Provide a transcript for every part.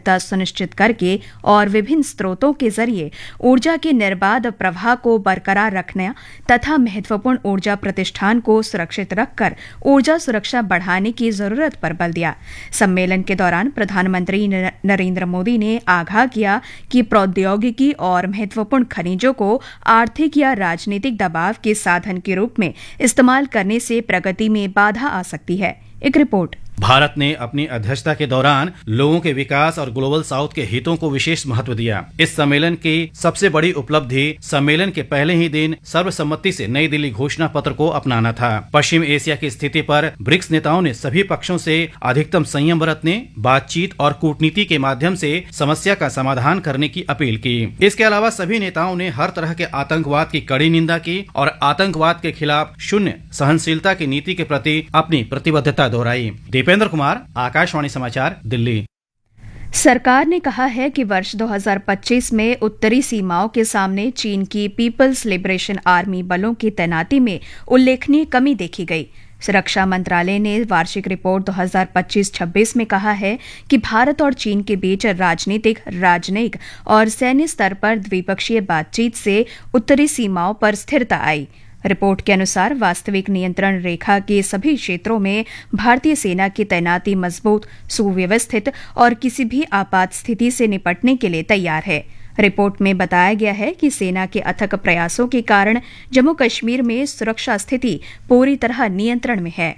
स्थिरता सुनिश्चित करके और विभिन्न स्रोतों के जरिए ऊर्जा के निर्बाध प्रवाह को बरकरार रखना तथा महत्वपूर्ण ऊर्जा प्रतिष्ठान को सुरक्षित रखकर ऊर्जा सुरक्षा बढ़ाने की जरूरत पर बल दिया। सम्मेलन के दौरान प्रधानमंत्री नरेंद्र मोदी ने आगाह किया कि प्रौद्योगिकी और महत्वपूर्ण खनिजों को आर्थिक या राजनीतिक दबाव के साधन के रूप में इस्तेमाल करने से प्रगति में बाधा आ सकती है। एक रिपोर्ट। भारत ने अपनी अध्यक्षता के दौरान लोगों के विकास और ग्लोबल साउथ के हितों को विशेष महत्व दिया। इस सम्मेलन की सबसे बड़ी उपलब्धि सम्मेलन के पहले ही दिन सर्वसम्मति से नई दिल्ली घोषणा पत्र को अपनाना था। पश्चिम एशिया की स्थिति पर ब्रिक्स नेताओं ने सभी पक्षों से अधिकतम संयम बरतने, बातचीत और कूटनीति के माध्यम से समस्या का समाधान करने की अपील की। इसके अलावा सभी नेताओं ने हर तरह के आतंकवाद की कड़ी निंदा की और आतंकवाद के खिलाफ शून्य सहनशीलता की नीति के प्रति अपनी प्रतिबद्धता दोहराई। दीपेंद्र कुमार, आकाशवाणी समाचार, दिल्ली। सरकार ने कहा है कि वर्ष 2025 में उत्तरी सीमाओं के सामने चीन की पीपल्स लिबरेशन आर्मी बलों की तैनाती में उल्लेखनीय कमी देखी गई। रक्षा मंत्रालय ने वार्षिक रिपोर्ट 2025-26 में कहा है कि भारत और चीन के बीच राजनयिक और सैन्य स्तर पर द्विपक्षीय बातचीत से उत्तरी सीमाओं पर स्थिरता आई। रिपोर्ट के अनुसार वास्तविक नियंत्रण रेखा के सभी क्षेत्रों में भारतीय सेना की तैनाती मजबूत, सुव्यवस्थित और किसी भी आपात स्थिति से निपटने के लिए तैयार है। रिपोर्ट में बताया गया है कि सेना के अथक प्रयासों के कारण जम्मू कश्मीर में सुरक्षा स्थिति पूरी तरह नियंत्रण में है।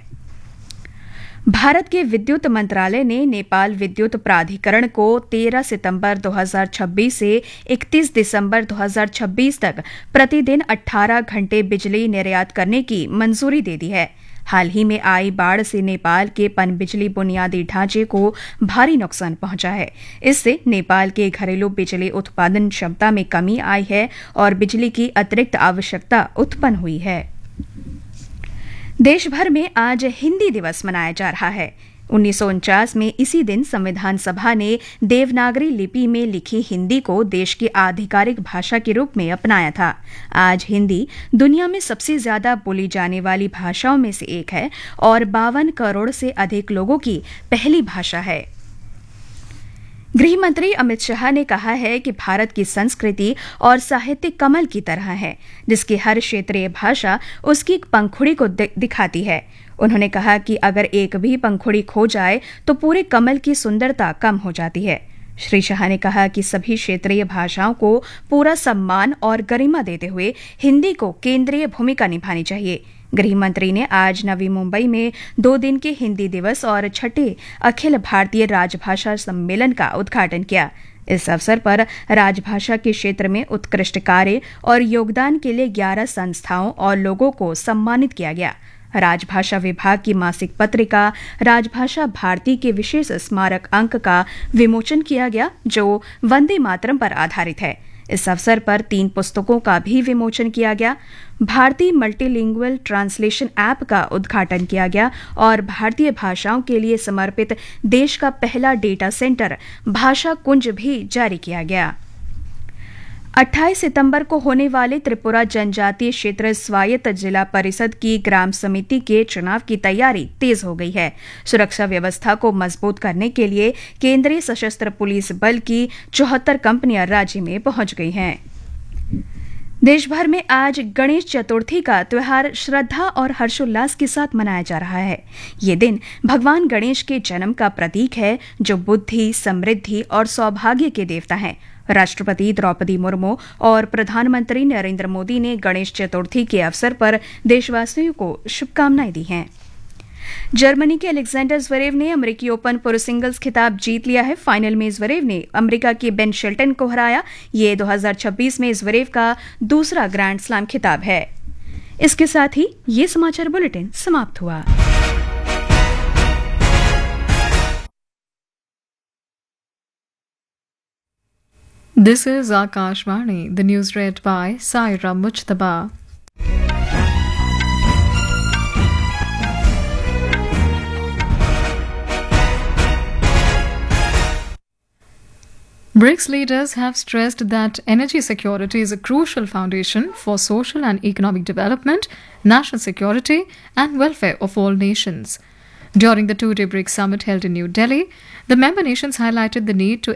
भारत के विद्युत मंत्रालय ने नेपाल विद्युत प्राधिकरण को 13 सितंबर 2026 से 31 दिसंबर 2026 तक प्रतिदिन 18 घंटे बिजली निर्यात करने की मंजूरी दे दी है। हाल ही में आई बाढ़ से नेपाल के पनबिजली बुनियादी ढांचे को भारी नुकसान पहुंचा है। इससे नेपाल के घरेलू बिजली उत्पादन क्षमता में कमी आई है और बिजली की अतिरिक्त आवश्यकता उत्पन्न हुई है। देश भर में आज हिंदी दिवस मनाया जा रहा है। 1949 में इसी दिन संविधान सभा ने देवनागरी लिपि में लिखी हिंदी को देश की आधिकारिक भाषा के रूप में अपनाया था। आज हिंदी दुनिया में सबसे ज्यादा बोली जाने वाली भाषाओं में से एक है और 52 करोड़ से अधिक लोगों की पहली भाषा है। गृह मंत्री अमित शाह ने कहा है कि भारत की संस्कृति और साहित्य कमल की तरह है, जिसकी हर क्षेत्रीय भाषा उसकी पंखुड़ी को दिखाती है। उन्होंने कहा कि अगर एक भी पंखुड़ी खो जाए तो पूरे कमल की सुंदरता कम हो जाती है। श्री शाह ने कहा कि सभी क्षेत्रीय भाषाओं को पूरा सम्मान और गरिमा देते हुए हिंदी को केंद्रीय भूमिका निभानी चाहिए। गृह मंत्री ने आज नवी मुंबई में 2 दिन के हिंदी दिवस और छठे अखिल भारतीय राजभाषा सम्मेलन का उद्घाटन किया। इस अवसर पर राजभाषा के क्षेत्र में उत्कृष्ट कार्य और योगदान के लिए 11 संस्थाओं और लोगों को सम्मानित किया गया। राजभाषा विभाग की मासिक पत्रिका राजभाषा भारती के विशेष स्मारक अंक का विमोचन किया गया, जो वंदे मातरम पर आधारित है। इस अवसर पर 3 पुस्तकों का भी विमोचन किया गया। भारतीय मल्टीलिंगुअल ट्रांसलेशन ऐप का उद्घाटन किया गया और भारतीय भाषाओं के लिए समर्पित देश का पहला डेटा सेंटर भाषा कुंज भी जारी किया गया। 28 सितंबर को होने वाले त्रिपुरा जनजातीय क्षेत्र स्वायत्त जिला परिषद की ग्राम समिति के चुनाव की तैयारी तेज हो गई है। सुरक्षा व्यवस्था को मजबूत करने के लिए केंद्रीय सशस्त्र पुलिस बल की 74 कंपनियां राज्य में पहुंच गई हैं। देश भर में आज गणेश चतुर्थी का त्योहार श्रद्धा और हर्षोल्लास के साथ मनाया जा रहा है। ये दिन भगवान गणेश के जन्म का प्रतीक है, जो बुद्धि, समृद्धि और सौभाग्य के देवता हैं। राष्ट्रपति द्रौपदी मुर्मू और प्रधानमंत्री नरेंद्र मोदी ने गणेश चतुर्थी के अवसर पर देशवासियों को शुभकामनाएं दी हैं। जर्मनी के अलेक्जेंडर ज़्वेरेव ने अमेरिकी ओपन पुरुष सिंगल्स खिताब जीत लिया है। फाइनल में ज़्वेरेव ने अमेरिका के बेन शेल्टन को हराया। ये 2026 में ज़्वेरेव का दूसरा ग्रैंड स्लैम खिताब है। इसके साथ ही ये समाचार बुलेटिन समाप्त हुआ। This is Akashvani, the news read by Saira Mujtaba. BRICS leaders have stressed that energy security is a crucial foundation for social and economic development, national security, and welfare of all nations. During the 2-day BRICS summit held in New Delhi, the member nations highlighted the need to